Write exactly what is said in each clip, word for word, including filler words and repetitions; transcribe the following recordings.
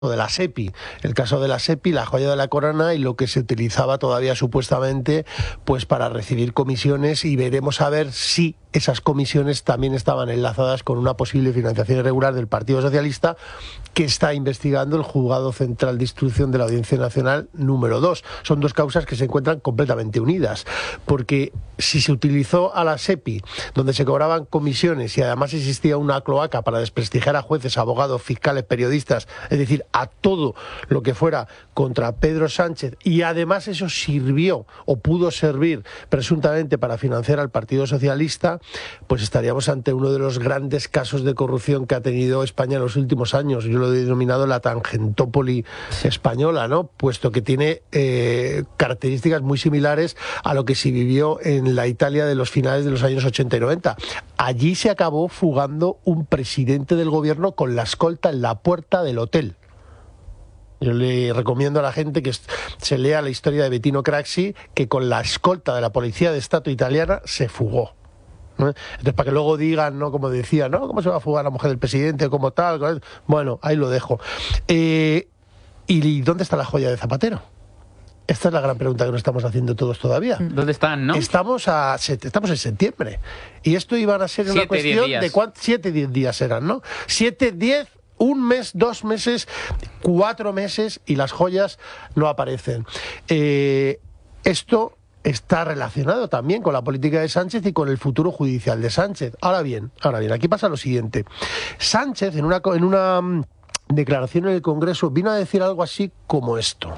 de la SEPI, el caso de la SEPI, la joya de la corona y lo que se utilizaba todavía supuestamente pues para recibir comisiones, y veremos a ver si esas comisiones también estaban enlazadas con una posible financiación irregular del Partido Socialista, que está investigando el Juzgado Central de Instrucción de la Audiencia Nacional número dos. Son dos causas que se encuentran completamente unidas, porque si se utilizó a la SEPI, donde se cobraban comisiones y además existía una cloaca para desprestigiar a jueces, abogados, fiscales, periodistas, es decir, a todo lo que fuera contra Pedro Sánchez, y además eso sirvió o pudo servir presuntamente para financiar al Partido Socialista, pues estaríamos ante uno de los grandes casos de corrupción que ha tenido España en los últimos años. Yo lo he denominado la Tangentópoli española, ¿no? Puesto que tiene eh, características muy similares a lo que se vivió en la Italia de los finales de los años ochenta y noventa. Allí se acabó fugando un presidente del gobierno con la escolta en la puerta del hotel. Yo le recomiendo a la gente que se lea la historia de Bettino Craxi, que con la escolta de la Policía de Estado italiana se fugó. Entonces, para que luego digan, ¿no? Como decía, ¿no? ¿Cómo se va a fugar la mujer del presidente? ¿Cómo tal? Bueno, ahí lo dejo. Eh, ¿Y dónde está la joya de Zapatero? Esta es la gran pregunta que nos estamos haciendo todos todavía. ¿Dónde están, no? Estamos, a, estamos en septiembre. Y esto iban a ser una cuestión de cuántos, siete, diez días eran, ¿no? Siete, diez, un mes, dos meses, cuatro meses, y las joyas no aparecen. Eh, esto está relacionado también con la política de Sánchez y con el futuro judicial de Sánchez. Ahora bien, ahora bien, aquí pasa lo siguiente. Sánchez, en una, en una declaración en el Congreso, vino a decir algo así como esto.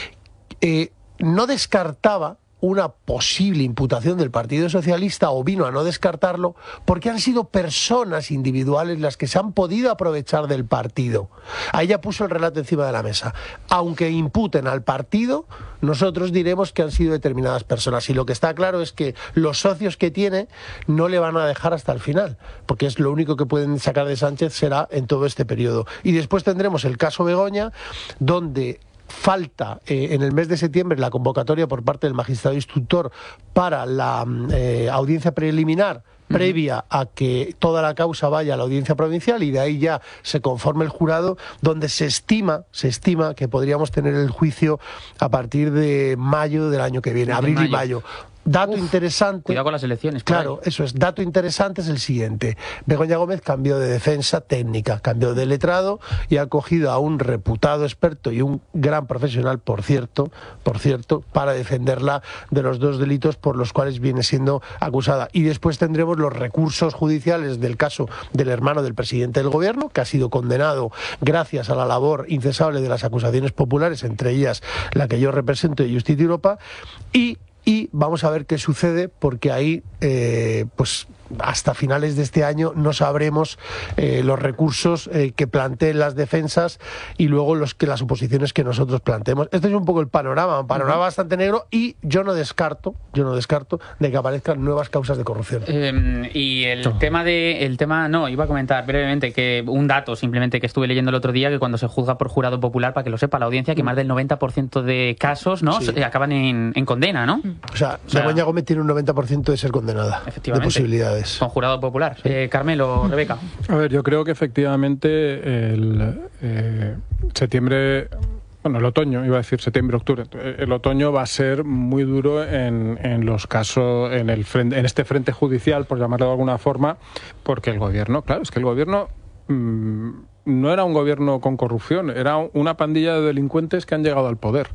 Eh, no descartaba una posible imputación del Partido Socialista, o vino a no descartarlo, porque han sido personas individuales las que se han podido aprovechar del partido. Ahí ya puso el relato encima de la mesa. Aunque imputen al partido, nosotros diremos que han sido determinadas personas. Y lo que está claro es que los socios que tiene no le van a dejar hasta el final, porque es lo único que pueden sacar de Sánchez será en todo este periodo. Y después tendremos el caso Begoña, donde falta eh, en el mes de septiembre la convocatoria por parte del magistrado instructor para la eh, audiencia preliminar previa a que toda la causa vaya a la audiencia provincial, y de ahí ya se conforme el jurado, donde se estima se estima que podríamos tener el juicio a partir de mayo del año que viene, abril mayo. y mayo. Dato Uf, interesante. Cuidado con las elecciones. Claro, eso es. Dato interesante es el siguiente. Begoña Gómez cambió de defensa técnica, cambió de letrado y ha cogido a un reputado experto y un gran profesional, por cierto, por cierto, para defenderla de los dos delitos por los cuales viene siendo acusada. Y después tendremos los recursos judiciales del caso del hermano del presidente del gobierno, que ha sido condenado gracias a la labor incesable de las acusaciones populares, entre ellas la que yo represento de Justicia Europa, y Y vamos a ver qué sucede, porque ahí, eh, pues hasta finales de este año no sabremos eh, los recursos eh, que planteen las defensas y luego los que las oposiciones que nosotros planteemos. Este es un poco el panorama, un panorama uh-huh. bastante negro, y yo no descarto, yo no descarto de que aparezcan nuevas causas de corrupción. Eh, y el no. tema de, el tema, no, iba a comentar brevemente que un dato simplemente que estuve leyendo el otro día, que cuando se juzga por jurado popular, para que lo sepa la audiencia, que más del noventa por ciento de casos, ¿no? Sí. acaban en, en condena, ¿no? O sea, o sea Begoña Gómez tiene un noventa por ciento de ser condenada, de posibilidades. Con jurado popular. Sí. Eh, Carmelo, Rebeca. A ver, yo creo que efectivamente el eh, septiembre, bueno, el otoño, iba a decir septiembre, octubre, el otoño va a ser muy duro en, en los casos, en, el frente, en este frente judicial, por llamarlo de alguna forma, porque el gobierno, claro, es que el gobierno mmm, no era un gobierno con corrupción, era una pandilla de delincuentes que han llegado al poder.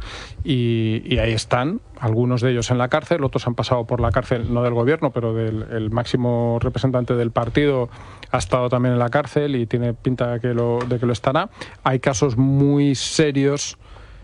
Y, y ahí están, algunos de ellos en la cárcel, otros han pasado por la cárcel, no del gobierno, pero del el máximo representante del partido ha estado también en la cárcel y tiene pinta de que lo, de que lo estará. Hay casos muy serios,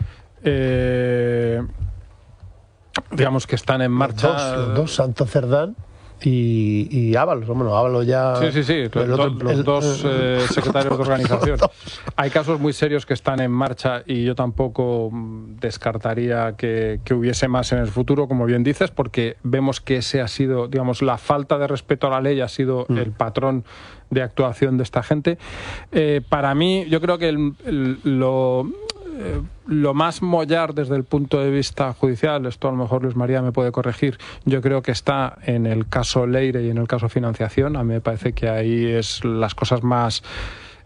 eh, digamos, que están en marcha. Los dos, los dos Santo Cerdán y, y Ábalos, bueno, Ábalos ya... Sí, sí, sí, el otro, los el, dos eh, secretarios de organización. Hay casos muy serios que están en marcha y yo tampoco descartaría que, que hubiese más en el futuro, como bien dices, porque vemos que ese ha sido, digamos, la falta de respeto a la ley ha sido mm. el patrón de actuación de esta gente. Eh, para mí, yo creo que el, el, lo... Eh, lo más mollar desde el punto de vista judicial, esto a lo mejor Luis María me puede corregir, yo creo que está en el caso Leire y en el caso financiación. A mí me parece que ahí es las cosas más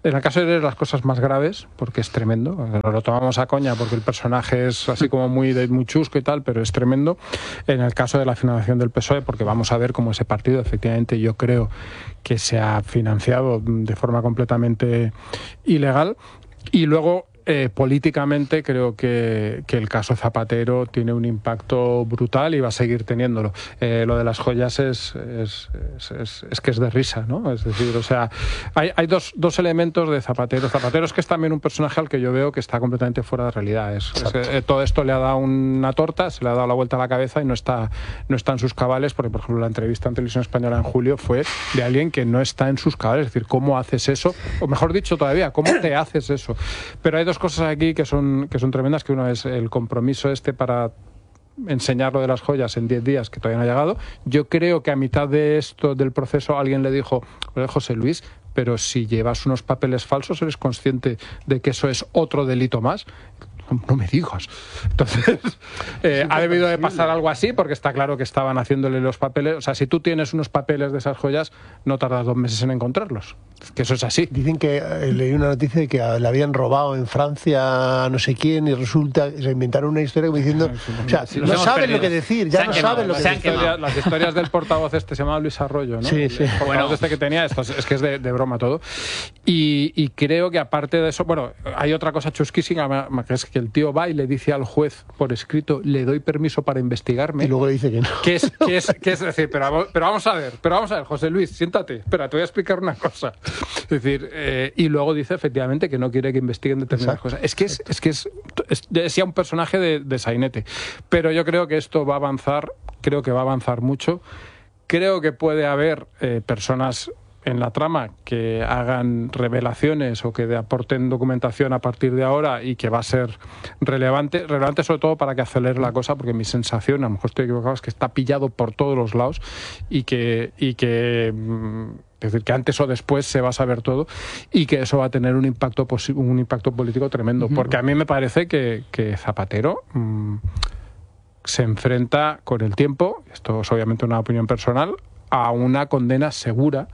En el caso de las cosas más graves, porque es tremendo, nos lo tomamos a coña porque el personaje es así como muy, muy chusco y tal, pero es tremendo. En el caso de la financiación del P S O E, porque vamos a ver cómo ese partido, efectivamente, yo creo que se ha financiado de forma completamente ilegal. Y luego, Eh, políticamente creo que, que el caso Zapatero tiene un impacto brutal y va a seguir teniéndolo. Eh, lo de las joyas es, es, es, es, es que es de risa, ¿no? Es decir, o sea, hay, hay dos, dos elementos de Zapatero. Zapatero es que es también un personaje al que yo veo que está completamente fuera de realidad. Es, es que, eh, todo esto le ha dado una torta, se le ha dado la vuelta a la cabeza y no está, no está en sus cabales, porque, por ejemplo, la entrevista en Televisión Española en julio fue de alguien que no está en sus cabales. Es decir, ¿cómo haces eso? O mejor dicho todavía, ¿cómo te haces eso? Pero hay dos cosas aquí que son, que son tremendas, que uno es el compromiso este para enseñar lo de las joyas en diez días, que todavía no ha llegado. Yo creo que a mitad de esto, del proceso, alguien le dijo, José Luis, pero si llevas unos papeles falsos, ¿eres consciente de que eso es otro delito más? No me digas. Entonces, eh, ha debido de pasar algo así, porque está claro que estaban haciéndole los papeles. O sea, si tú tienes unos papeles de esas joyas, no tardas dos meses en encontrarlos. Que eso es así. Dicen que eh, leí una noticia de que le habían robado en Francia a no sé quién y resulta se inventaron una historia como diciendo, o sea, sí, no saben lo que decir, ya no saben lo que las decir. Historias, las historias del portavoz este se llamaba Luis Arroyo, ¿no? Sí, sí. El portavoz bueno. este que tenía, esto es, es que es de, de broma todo. Y, y creo que aparte de eso, bueno, hay otra cosa chusquísima, que es que el tío va y le dice al juez por escrito, le doy permiso para investigarme. Y luego le dice que no. Que es, que es, que es decir, pero, pero vamos a ver, pero vamos a ver, José Luis, siéntate, espera, te voy a explicar una cosa. Es decir, eh, y luego dice efectivamente que no quiere que investiguen determinadas exacto, cosas. Es que es, es que es, es, es ya un personaje de, de sainete. Pero yo creo que esto va a avanzar, creo que va a avanzar mucho. Creo que puede haber eh, personas en la trama que hagan revelaciones o que aporten documentación a partir de ahora y que va a ser relevante, relevante sobre todo para que acelere la cosa, porque mi sensación, a lo mejor estoy equivocado, es que está pillado por todos los lados y que, y que es decir, que antes o después se va a saber todo y que eso va a tener un impacto, un impacto político tremendo, uh-huh. porque a mí me parece que, que Zapatero mmm, se enfrenta con el tiempo, esto es obviamente una opinión personal, a una condena segura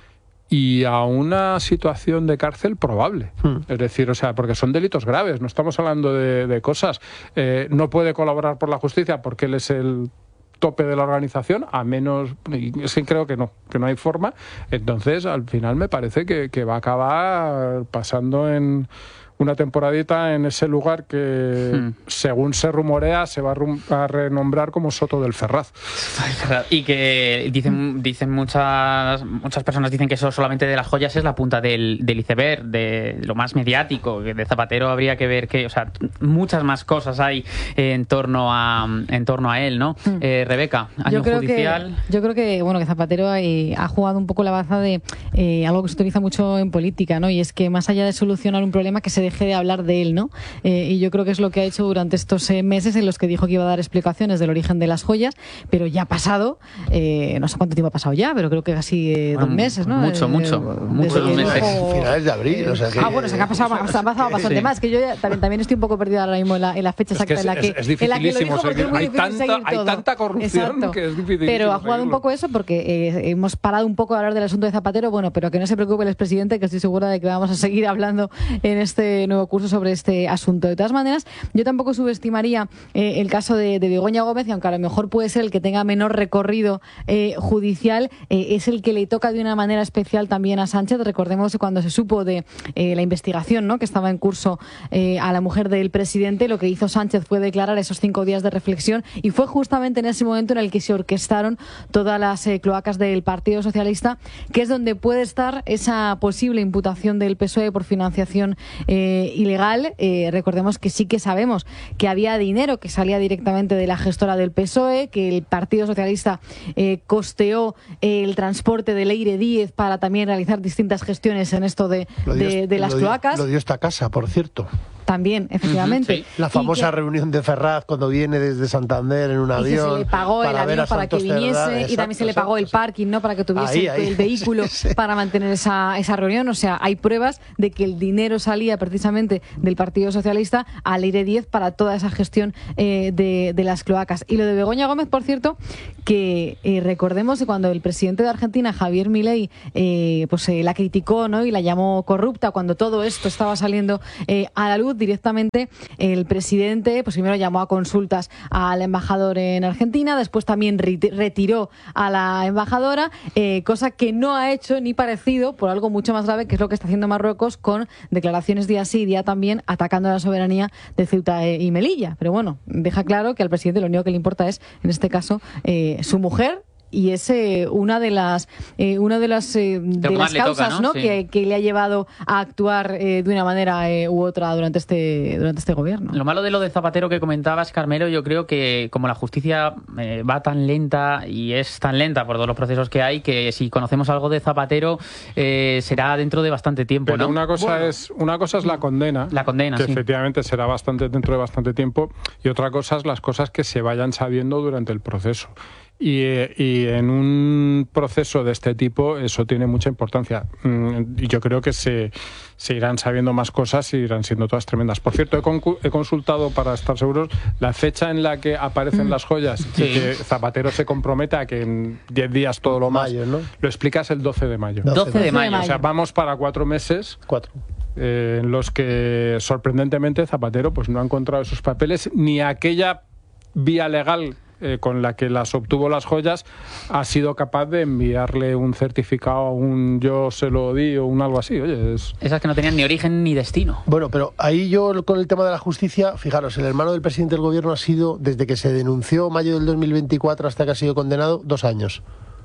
y a una situación de cárcel probable. Hmm. Es decir, o sea, porque son delitos graves, no estamos hablando de, de cosas. Eh, no puede colaborar por la justicia porque él es el tope de la organización, a menos, y es que creo que no, que no hay forma. Entonces, al final me parece que, que va a acabar pasando en una temporadita en ese lugar que, hmm. según se rumorea, se va a, rum- a renombrar como Soto del Ferraz. Y que dicen dicen muchas muchas personas dicen que eso solamente de las joyas es la punta del, del iceberg, de lo más mediático, que de Zapatero habría que ver que, o sea, muchas más cosas hay en torno a en torno a él, ¿no? Hmm. Eh, Rebeca, año yo creo judicial. Que, yo creo que bueno que Zapatero eh, ha jugado un poco la baza de eh, algo que se utiliza mucho en política, ¿no? Y es que más allá de solucionar un problema, que se deje de hablar de él, ¿no? Eh, y yo creo que es lo que ha hecho durante estos eh, meses en los que dijo que iba a dar explicaciones del origen de las joyas, pero ya ha pasado, eh, no sé cuánto tiempo ha pasado ya, pero creo que casi eh, dos meses, ¿no? Mucho, eh, mucho, eh, muchos meses. Dijo, finales de abril, o sea que... Ah, bueno, o sea que ha pasado, ha pasado bastante sí. más, que yo ya, también, también estoy un poco perdida ahora mismo en la, en la fecha exacta es que es, en, la que, es, es en la que lo dijo, o sea, porque es muy hay, difícil tanta, seguir hay todo. tanta corrupción Exacto. que es difícil. Pero ha jugado un poco eso porque eh, hemos parado un poco de hablar del asunto de Zapatero, bueno, pero que no se preocupe el expresidente, que estoy segura de que vamos a seguir hablando en este nuevo curso sobre este asunto. De todas maneras, yo tampoco subestimaría eh, el caso de, de Begoña Gómez, y aunque a lo mejor puede ser el que tenga menor recorrido eh, judicial, eh, es el que le toca de una manera especial también a Sánchez. Recordemos que cuando se supo de eh, la investigación, ¿no?, que estaba en curso eh, a la mujer del presidente, lo que hizo Sánchez fue declarar esos cinco días de reflexión, y fue justamente en ese momento en el que se orquestaron todas las eh, cloacas del Partido Socialista, que es donde puede estar esa posible imputación del P S O E por financiación eh, ilegal. Eh, recordemos que sí que sabemos que había dinero que salía directamente de la gestora del P S O E, que el Partido Socialista eh, costeó eh, el transporte de Leire Díez para también realizar distintas gestiones en esto de, de, de las lo cloacas. Dio, lo dio esta casa, por cierto. también, efectivamente. Uh-huh, sí. La famosa que, reunión de Ferraz cuando viene desde Santander en un avión. Y que se le pagó el avión para que viniese Cerdá, y exacto, también se le pagó exacto, el parking, ¿no? Para que tuviese ahí, el, ahí. el vehículo Sí, sí. para mantener esa, esa reunión. O sea, hay pruebas de que el dinero salía precisamente del Partido Socialista al Aire diez para toda esa gestión eh, de, de las cloacas. Y lo de Begoña Gómez, por cierto, que eh, recordemos que cuando el presidente de Argentina, Javier Milei, eh, pues eh, la criticó, ¿no? Y la llamó corrupta, cuando todo esto estaba saliendo eh, a la luz directamente, el presidente pues primero llamó a consultas al embajador en Argentina, después también retiró a la embajadora, eh, cosa que no ha hecho ni parecido por algo mucho más grave, que es lo que está haciendo Marruecos con declaraciones día sí, día también, atacando a la soberanía de Ceuta y Melilla. Pero bueno, deja claro que al presidente lo único que le importa es, en este caso, eh, su mujer. Y es eh, una de las eh, una de las eh, de las causas, toca, ¿no? ¿no? Sí. Que, que le ha llevado a actuar eh, de una manera eh, u otra durante este durante este gobierno. Lo malo de lo de Zapatero que comentabas, Carmelo, yo creo que como la justicia eh, va tan lenta y es tan lenta por todos los procesos que hay, que si conocemos algo de Zapatero eh, será dentro de bastante tiempo, Pero ¿no? una cosa bueno. es una cosa es la condena, la condena, que sí. efectivamente será bastante dentro de bastante tiempo, y otra cosa es las cosas que se vayan sabiendo durante el proceso. Y, y en un proceso de este tipo eso tiene mucha importancia. Y yo creo que se, se irán sabiendo más cosas y irán siendo todas tremendas. Por cierto, he, con, he consultado, para estar seguros, la fecha en la que aparecen mm. las joyas sí. y que Zapatero se compromete a que en diez días todo lo más... Mayo, ¿no? Lo explicas el doce de mayo. doce de mayo. O sea, vamos para cuatro meses. Cuatro. Eh, en los que, sorprendentemente, Zapatero pues no ha encontrado esos papeles ni aquella vía legal Eh, con la que las obtuvo las joyas, ha sido capaz de enviarle un certificado, un yo se lo di o un algo así. Oye, es... Esas que no tenían ni origen ni destino. Bueno, pero ahí yo con el tema de la justicia, fijaros, el hermano del presidente del gobierno ha sido, desde que se denunció mayo del dos mil veinticuatro hasta que ha sido condenado, dos años.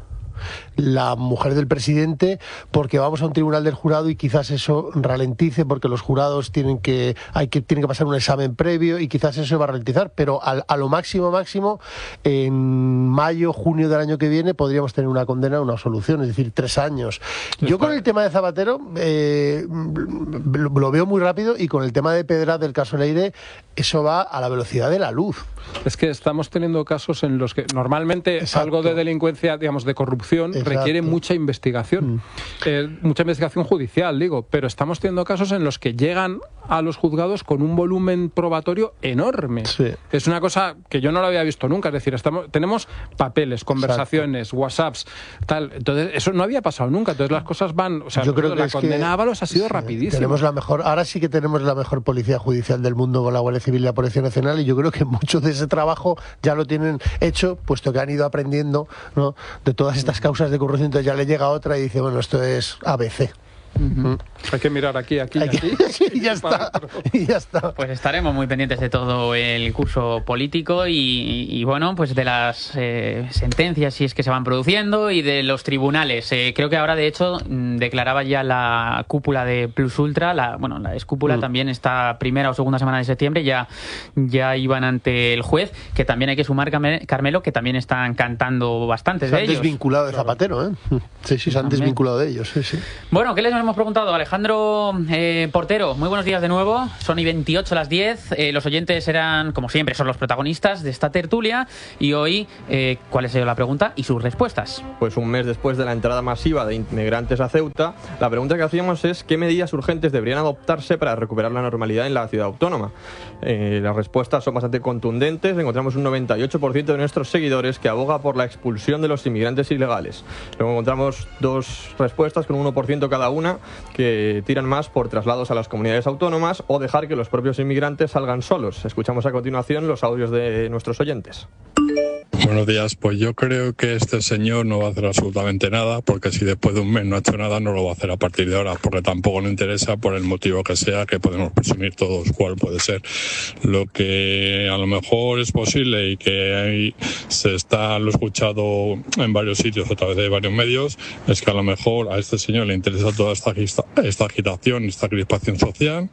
La mujer del presidente, porque vamos a un tribunal del jurado y quizás eso ralentice, porque los jurados tienen que hay que tienen que pasar un examen previo y quizás eso va a ralentizar, pero al, a lo máximo máximo en mayo, junio del año que viene podríamos tener una condena, una absolución, es decir, tres años. Yo con el tema de Zapatero eh, lo, lo veo muy rápido, y con el tema de Pedraz del caso Leire, eso va a la velocidad de la luz. Es que estamos teniendo casos en los que normalmente Exacto. algo de delincuencia, digamos, de corrupción, Exacto. requiere mucha investigación, mm. eh, mucha investigación judicial, digo, pero estamos teniendo casos en los que llegan a los juzgados con un volumen probatorio enorme. Sí. Es una cosa que yo no lo había visto nunca, es decir, estamos, tenemos papeles, conversaciones, Exacto. WhatsApps, tal, entonces eso no había pasado nunca, entonces las cosas van, o sea, yo creo que la es condena que, a Ábalos ha sido sí, rapidísima. Tenemos la mejor, ahora sí que tenemos la mejor policía judicial del mundo con la Guardia Civil y la Policía Nacional, y yo creo que mucho de ese trabajo ya lo tienen hecho, puesto que han ido aprendiendo, ¿no?, de todas estas causas de corrupción. Entonces ya le llega otra y dice, bueno, esto es A B C. Uh-huh. Hay que mirar aquí, aquí, Hay que, aquí. Y ya está, y ya está. Pues estaremos muy pendientes de todo el curso político y, y, y bueno, pues de las eh, sentencias, si es que se van produciendo, y de los tribunales. Eh, creo que ahora, de hecho, declaraba ya la cúpula de Plus Ultra, la, bueno, la excúpula mm. también, esta primera o segunda semana de septiembre, ya, ya iban ante el juez, que también hay que sumar, Carmelo, que también están cantando bastantes de ellos. Se han desvinculado de Zapatero, ¿eh? Sí, sí, se han desvinculado de ellos, sí, sí. Bueno, ¿qué les hemos preguntado? Alejandro eh, Portero, muy buenos días de nuevo. Son y veintiocho las diez. Eh, los oyentes eran, como siempre, son los protagonistas de esta tertulia. Y hoy, eh, ¿cuál ha sido la pregunta y sus respuestas? Pues un mes después de la entrada masiva de inmigrantes a Ceuta, la pregunta que hacíamos es ¿qué medidas urgentes deberían adoptarse para recuperar la normalidad en la ciudad autónoma? Eh, las respuestas son bastante contundentes. Encontramos un noventa y ocho por ciento de nuestros seguidores que aboga por la expulsión de los inmigrantes ilegales. Luego encontramos dos respuestas con un uno por ciento cada una, que tiran más por traslados a las comunidades autónomas o dejar que los propios inmigrantes salgan solos. Escuchamos a continuación los audios de nuestros oyentes. Buenos días, pues yo creo que este señor no va a hacer absolutamente nada, porque si después de un mes no ha hecho nada, no lo va a hacer a partir de ahora, porque tampoco le interesa, por el motivo que sea, que podemos presumir todos cuál puede ser. Lo que a lo mejor es posible y que ahí se está lo escuchado en varios sitios a través de varios medios, es que a lo mejor a este señor le interesa toda esta, esta agitación, esta crispación social,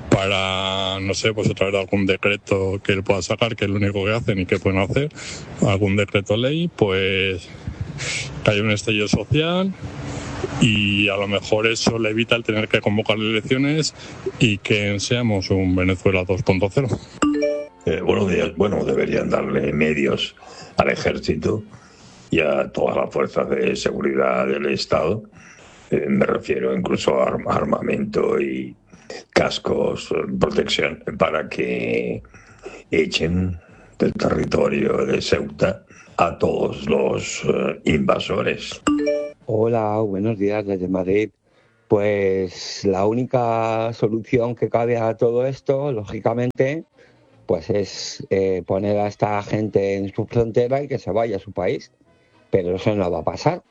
para, no sé, pues a través de algún decreto que él pueda sacar, que es lo único que hacen y que pueden hacer, algún decreto ley, pues que haya un estallido social y a lo mejor eso le evita el tener que convocar elecciones y que seamos un Venezuela dos punto cero. Eh, buenos días. Bueno, deberían darle medios al ejército y a todas las fuerzas de seguridad del Estado. Eh, me refiero incluso a arm- armamento y cascos, protección, para que echen del territorio de Ceuta a todos los uh, invasores. Hola, buenos días desde Madrid. Pues la única solución que cabe a todo esto, lógicamente, pues es eh, poner a esta gente en su frontera y que se vaya a su país. Pero eso no va a pasar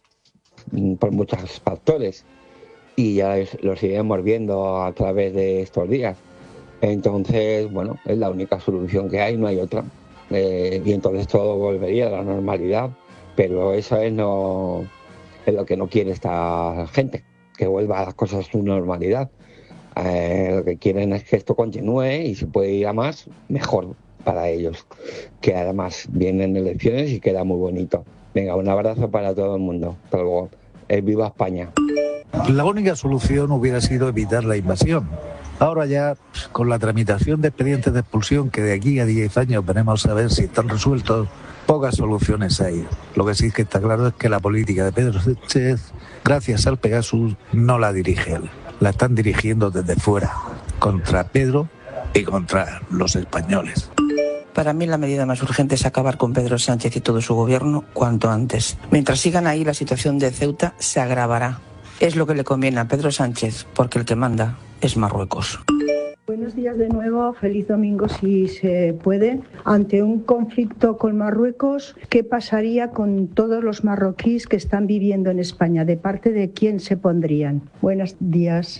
por muchos factores y ya los iremos viendo a través de estos días. Entonces, bueno, es la única solución que hay, no hay otra. Eh, y entonces todo volvería a la normalidad, pero eso es, no, es lo que no quiere esta gente, que vuelva a las cosas a su normalidad. Eh, lo que quieren es que esto continúe y si puede ir a más, mejor para ellos, que además vienen elecciones y queda muy bonito. Venga, un abrazo para todo el mundo. Hasta luego. Eh, ¡Viva España! La única solución hubiera sido evitar la invasión. Ahora ya, con la tramitación de expedientes de expulsión, que de aquí a diez años veremos a ver si están resueltos, pocas soluciones hay. Lo que sí que está claro es que la política de Pedro Sánchez, gracias al Pegasus, no la dirige él. La están dirigiendo desde fuera, contra Pedro y contra los españoles. Para mí la medida más urgente es acabar con Pedro Sánchez y todo su gobierno cuanto antes. Mientras sigan ahí, la situación de Ceuta se agravará. Es lo que le conviene a Pedro Sánchez, porque el que manda es Marruecos. Buenos días de nuevo, feliz domingo si se puede. Ante un conflicto con Marruecos, ¿qué pasaría con todos los marroquíes que están viviendo en España? ¿De parte de quién se pondrían? Buenos días.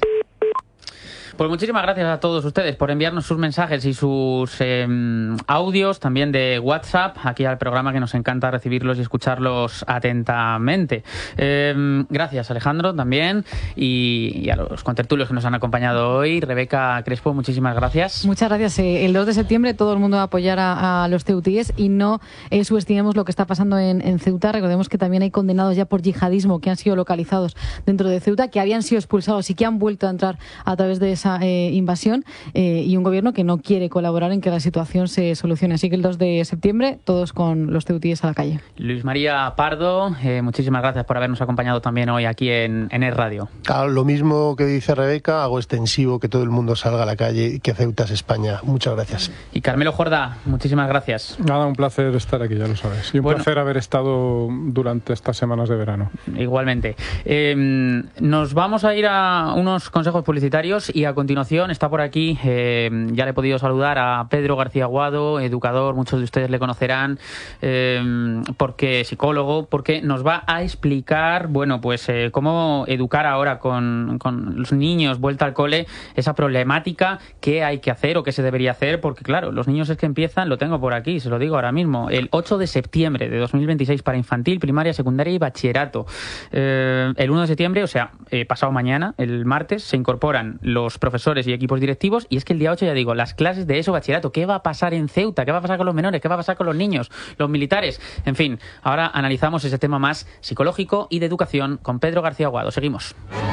Pues muchísimas gracias a todos ustedes por enviarnos sus mensajes y sus eh, audios, también de WhatsApp, aquí al programa, que nos encanta recibirlos y escucharlos atentamente. Eh, gracias, Alejandro, también, y, y a los contertulios que nos han acompañado hoy. Rebeca Crespo, muchísimas gracias. Muchas gracias. El dos de septiembre todo el mundo va a apoyar a, a los ceutíes y no eh, subestimemos lo que está pasando en, en Ceuta. Recordemos que también hay condenados ya por yihadismo que han sido localizados dentro de Ceuta, que habían sido expulsados y que han vuelto a entrar a través de esa Eh, invasión eh, y un gobierno que no quiere colaborar en que la situación se solucione. Así que el dos de septiembre todos con los ceutíes a la calle. Luis María Pardo, eh, muchísimas gracias por habernos acompañado también hoy aquí en, en Es Radio. Claro, lo mismo que dice Rebeca, hago extensivo que todo el mundo salga a la calle y que Ceuta es España. Muchas gracias. Y Carmelo Jorda, muchísimas gracias. Nada, un placer estar aquí, ya lo sabes. Y un bueno, placer haber estado durante estas semanas de verano. Igualmente. Eh, nos vamos a ir a unos consejos publicitarios y a continuación está por aquí, eh, ya le he podido saludar a Pedro García Aguado, educador, muchos de ustedes le conocerán, eh, porque psicólogo, porque nos va a explicar, bueno, pues eh, cómo educar ahora con, con los niños vuelta al cole, esa problemática, qué hay que hacer o qué se debería hacer, porque claro, los niños es que empiezan, lo tengo por aquí, se lo digo ahora mismo, el ocho de septiembre de dos mil veintiséis para infantil, primaria, secundaria y bachillerato. Eh, el uno de septiembre, o sea, eh, pasado mañana, el martes, se incorporan los profesores y equipos directivos, y es que el día ocho, ya digo, las clases de eso, bachillerato. ¿Qué va a pasar en Ceuta? ¿Qué va a pasar con los menores? ¿Qué va a pasar con los niños? ¿Los militares? En fin, ahora analizamos ese tema más psicológico y de educación con Pedro García Aguado. Seguimos.